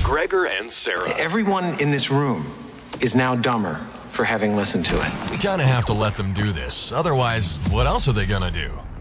Gregor and Sarah. Everyone in this room is now dumber for having listened to it. We kind of have to let them do this. Otherwise, what else are they going to do?